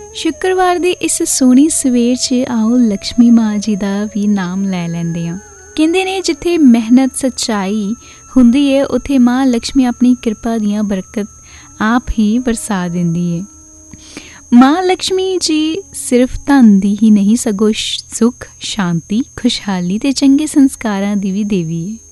ਸ਼ੁੱਕਰਵਾਰ ਦੀ ਇਸ ਸੋਹਣੀ ਸਵੇਰ 'ਚ ਆਓ ਲਕਸ਼ਮੀ ਮਾਂ ਜੀ ਦਾ ਵੀ ਨਾਮ ਲੈ ਲੈਂਦੇ ਹਾਂ। ਕਹਿੰਦੇ ਨੇ ਜਿੱਥੇ ਮਿਹਨਤ ਸੱਚਾਈ ਹੁੰਦੀ ਹੈ ਉੱਥੇ ਮਾਂ ਲਕਸ਼ਮੀ ਆਪਣੀ ਕਿਰਪਾ ਦੀਆਂ ਬਰਕਤ ਆਪ ਹੀ ਵਰਸਾ ਦਿੰਦੀ ਹੈ। ਮਾਂ ਲਕਸ਼ਮੀ ਜੀ ਸਿਰਫ ਧਨ ਦੀ ਹੀ ਨਹੀਂ ਸਗੋਂ ਸੁੱਖ ਸ਼ਾਂਤੀ ਖੁਸ਼ਹਾਲੀ ਅਤੇ ਚੰਗੇ ਸੰਸਕਾਰਾਂ ਦੀ ਵੀ ਦੇਵੀ ਹੈ।